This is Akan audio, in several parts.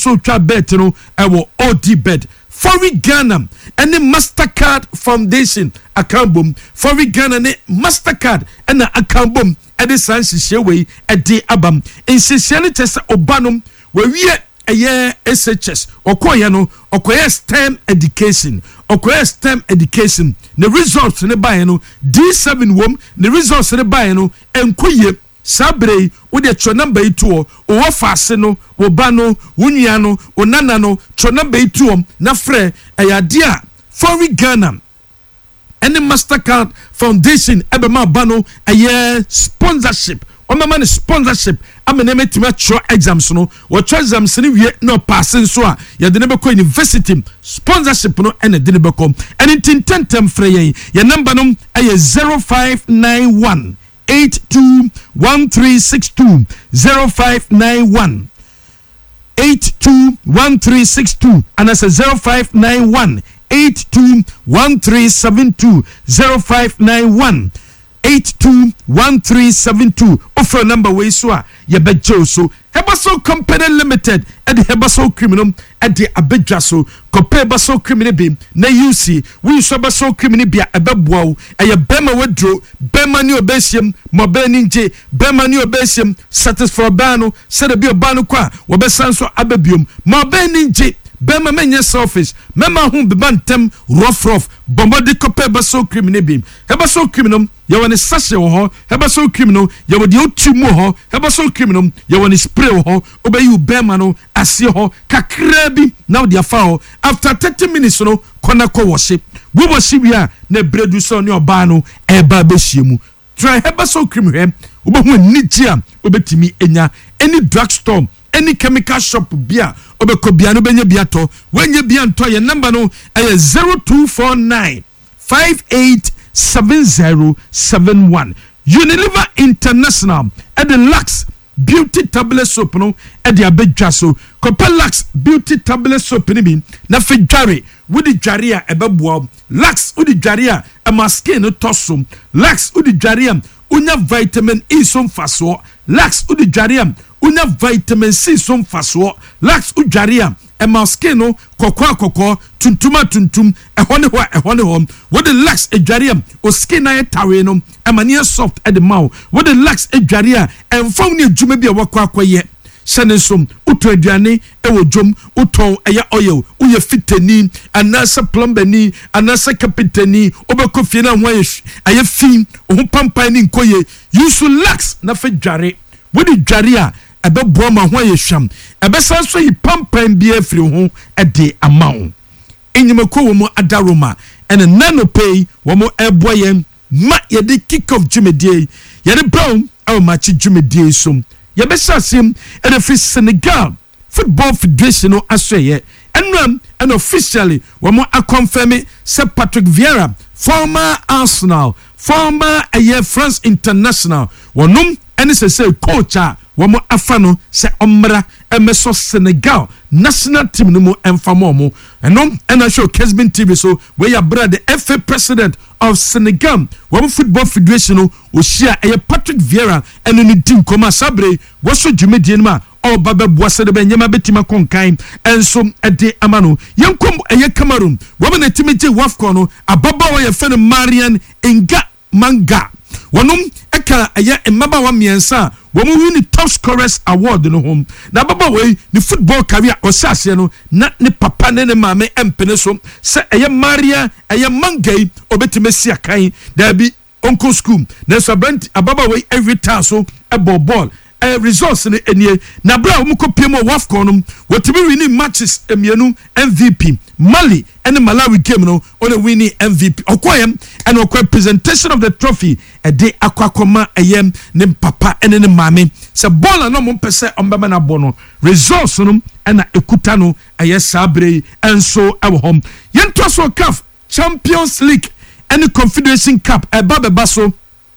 so twa bet no ewo OD bet Foreign Ghana any Mastercard Foundation account boom Foreign Ghana ne Mastercard and account boom edi sanhihye we edi abam nhihye ne tese obanom we wie eye SHS okoye no okoye STEM education the results ne buy no D7 wom the results ne buy no enkoye sabre wo de tro number 2 o wo faase no wo ba no wo nua no wo nana no tro number 2 na frɛ ayade a Foreign Ghana any Mastercard Foundation ebema ba no aye sponsorship o mama ne sponsorship amene metima tro exams no wo tro exams ne wie no passing so a ye de ne be ko university sponsorship no ene de ne be ko ene tintentem frɛ ye number no aye 0591 821362 0591 821362 and that's a 0591 821372 0591 821372 offer number way so ye bejo so Hebaso Company Limited at the Hebaso Criminal at the Abedjaso compare Baso Criminal beam na UC we Sabaso Criminal be a bebwa a bema wedro bema new obesium mobeninje bema new obesium satisfy bano said a bio bano qua wabesanso abebium mobeninje bema menye selfish mema hum bebantem rough bombadi compare Baso Criminal beam Hebaso Criminal yawani sashe ho Hebaso Criminal yawadi otumo ho Hebaso Criminal yawani spray ho obeyu bema no asie ho kakrabi now dia fa ho after 30 minutes no kona ko worship we worship ya na bredu so ne oba no eba behyiemu try Hebaso Criminal obehu nigia obetimi enya any drugstore any chemical shop bia obeko bia no benya bia to wenye bia nto ye number no 0249 587071 Unilever International at the Lux Beauty Tablet Soap no at the Abedjaso Copper Lux Beauty Tablet Soap ni bi na fe dware wodi dware a ebeboa Lux wodi dware a maske no tosom Lux wodi dware a unya vitamin E som faso Lux wodi dware a unya vitamin C som faso Lux wodi dware a maske no kokko tuntuma ehone ho what the Lux edware o skin na tawe no amania soft at the mouth what the Lux edware enfom ne adwuma bi a wakwakoye sene som uto aduane ewo dwom uton eya oil uye fitani anasa plumbani anasa kapitani obekofie na ho aye fin ho pampan ni nkoye use Lux na fe dware what the dware a ebeboa ma ho aye hwam ebesan so yi pampan bi afiri ho ede amawo enyimako wo mo adaroma ene nano pay wo mo eboye ma ye de kick off jumedie ye de brown aw ma chi jumedie som ye be sasim ene fi Senegal Football Federation no asoye enram and officially wo mo confirm Sir Patrick Vieira former Arsenal former France International wonum ene se coach a womo afano se omra emeso Senegal national team no mo enfamo mo enom ena show Kesbin TV so we ya brother the FA president of Senegal womo Football Federation no ohia Patrick Vieira eno ni team koma sabre wo so dwumedie no ma o baba boase de benyama betima konkan enso ede amano yenkom Cameroon womo na timije wafco no ababa wo ye fene Marian Enga Manga wonom eka emaba wa miensa wo mu win top scorers award no home na baba we the football career osase no na ne papa ne ne mame empene so se Maria Mangai obetimesi akan da bi onko school na so brand ababa we every time so ball results in enie na bra wo mu kopiem wafco no wotimi winning matches emienu MVP Mali and Malawi game no on a winning MVP okoyem and okwa presentation of the trophy a day akwakoma ayem ne papa and ne mame se ball no mo pese ombema na bono results no and ekuta no aye sabre enso ewo hom yento so CAF Champions League and the Confederation Cup baso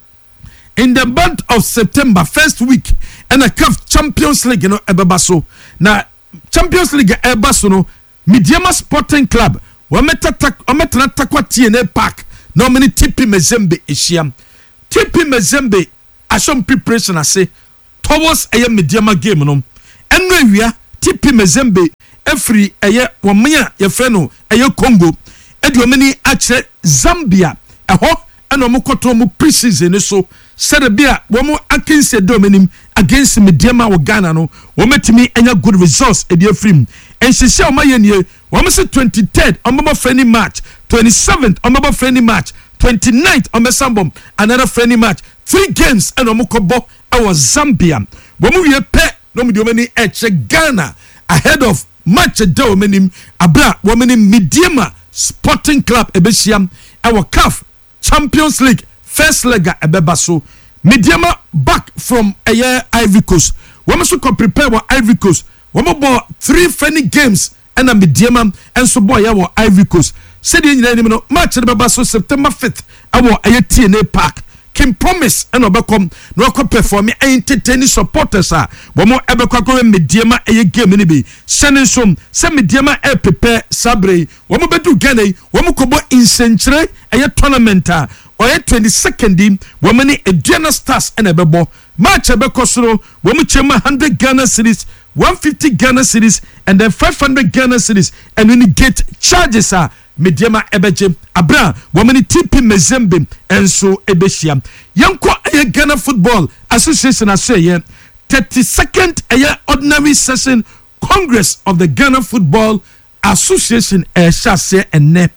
in the month of September first week and a CAF Champions League no baso na Champions League baso no Midiama Sporting Club wametana takwa TNA Park no many TP Mazembe ishiam TP Mazembe ashom preparation ase towards a Midiama game no enwe wia TP Mazembe efiri eye womanya ye frɛ no eye Congo edi omani akyerɛ Zambia ɛhɔ ɛna ɔmo kɔtɔ ɔmo pre-season so Serbia wɔn akense dominim against Mediama wɔ Ghana no wɔn metimi enya good results edi afrim enhyehyɛ ɔmo ayɛ nie wɔn se 23rd ɔmo friendly match 27th ɔmo friendly match 29th ɔmo sambom another friendly match 3 games ɛna ɔmo kɔbɔ ɛwɔ Zambia wɔn wie pɛ no mo di ɔmo ni ɛkyɛ Ghana ahead of match da ɔmo nim abra wɔn ni Mediama Sporting Club ebesiam ɛwɔ CAF Champions League first leg ebeba so Mediama back from Ivory Coast we must go prepare for Ivory Coast we bought 3 friendly games and Mediama and so boy our Ivory Coast said you match ebeba so September 5th our TNA Park can promise and obekom no perform entertaining supporters we mo ebekwa ko Mediama game ni bi sending some say Mediama prepare sabre we mo bedu Ghana we mo kobo insenkyere tournament or 22nd women Aduana Stars and ebebo match ebekosoro we mo chema 100 Ghana cedis 150 Ghana cedis and then 500 Ghana cedis and when you get charges Mediama ebeje abra women TP Mazembe and so ebeshia yanko Ghana Football Association aseye 32nd ordinary session Congress of the Ghana Football Association shase enne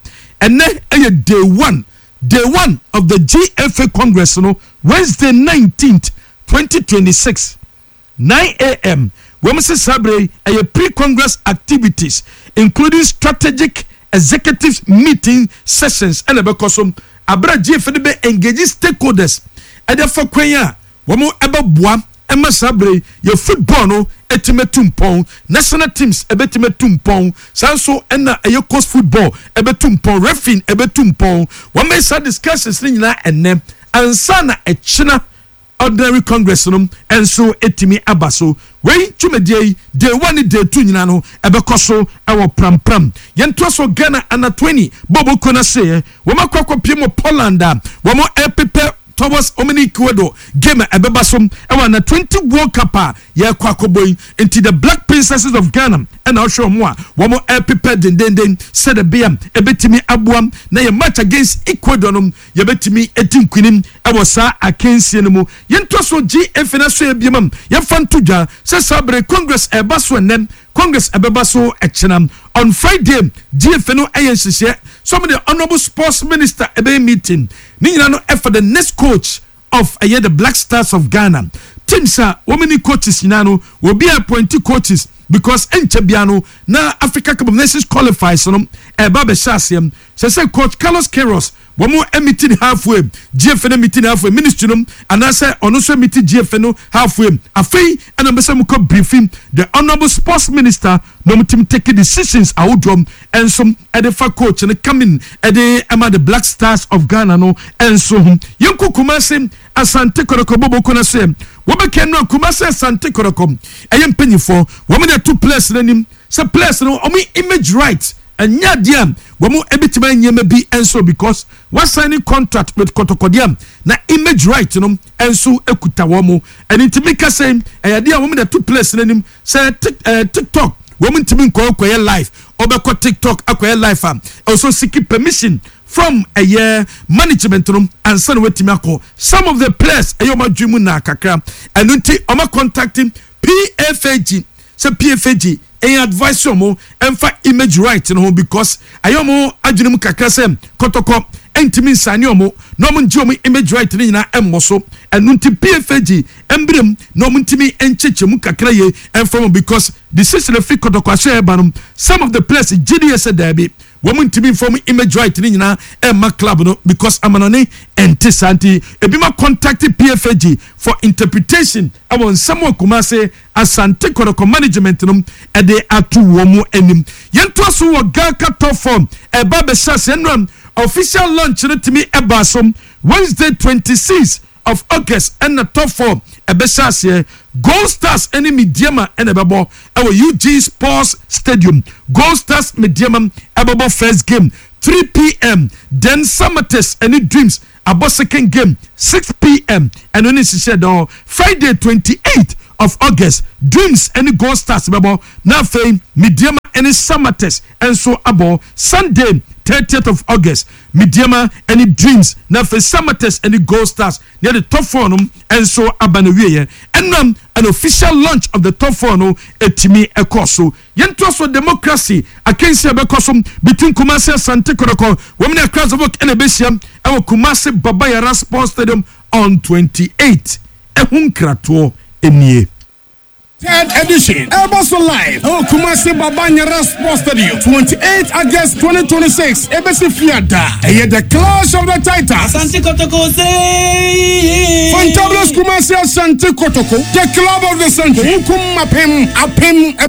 day one of the GFA Congress Wednesday 19th 2026 9 a.m. Women say sabre pre-congress activities including strategic executive meeting sessions and because abra GFA be engage stakeholders and therefore kwenya womo eba Emma Sabre, your football no etimetumpon, national teams ebetimetumpon, sanso ena your coast football ebetumpon, refin ebetumpon. One may start discussions na ene ansana a China ordinary congress and so etimi abaso. Wey tumedie day 1 day 2 nyina no ebekoso ewo pram. Yentoso Ghana under 20 Bobo Kona say, woma kwakwa pimo Poland, womo epepe towards Omini Ecuador game ebebasum ewa na 20 World Cup ye kwakoboy into the Black Princesses of Ghana and now show mo womo prepared den said the BM ebetimi abuam na ye match against Ecuador ye betimi etinkunim ewa sa akensie no mu yentoso GF na so ebiam ye fantuja se sabre Congress ebaso enem Congress ebebaso echenam on Friday GF no ayenhye some of the honorable sports minister ebe meeting ni nyina no for the next coach of the Black Stars of Ghana teams women coaches nyina will be appointed coaches because enchebiano na Africa Cup of Nations qualifies eba be hyasem say coach Carlos Queiroz womo meeting halfway GFN meeting halfway ministry and I say ono so meeting GFN halfway afei and be say mo briefing the honorable sports minister no team take decisions awodom and some edefa coach and coming ede the Black Stars of Ghana no and so yenko Kumasi Asante Kotoko Bobo Kona say wobeke no Kumasi Asante Kotoko eyem panyifo women the 2 players nanim say players no omi image right and nyadiam womo ebitima nyema bi enso because was signing contract with Kotokodiam na image right enso ekuta womo and intimika say eyade a women the 2 players nanim say TikTok women timi koye live obeko TikTok akoye live also seeking permission from a year management and son wetimi akọ some of the players eyoma dwemu na kakra and unti oma contacting PFAG say PFAG advice mo emfa image right no because ayomo adwene mu kakra sem Kotoko entimi nsane omo no mo nji omo image right ni nyina emmo so enunti PFG embrem no mo ntimi encheche mu kakra ye emfa mo because the system of Kotoko ashe banum some of the players GDS derby woman to be from image right ni nyina emma club no because amanone entisanti ebima contacted PFG for interpretation awon someone Kumasi Asante Kotoko management no e dey atu womu enim yento so wo Gaka top form e ba be shase no official launch no timi ebasom Wednesday 26th of August and the top 4 ebeshase Gold Stars any Mediama and ebebo our UG Sports Stadium Gold Stars Mediama ebebo first game 3 p.m. then Samates any Dreams about second game 6 p.m. and only she said Friday 28th of August, Dreams any Gold Stars bebo. Na fame Midiama any Samates and so abo Sunday 30th of August. Midiama any Dreams na fe Samates any Gold Stars near the top four and so abanaweye. And an official launch of the top four etimi ekoso. Yentoso democracy against Bekosum between Kumasi and Sante Koroko. Women across the book and Ebesiam and Kumasi Babayara Sports Stadium on 28. Ehunkrato Enie. Third edition, Elboso Live, Kumasi Babanyara Sports Stadium, 28 August 2026, Ebesi Fiada, the Clash of the Titans. Asante Kotoko Fantabulous Kumasi Asante Kotoko, the Club of the Century, Apem,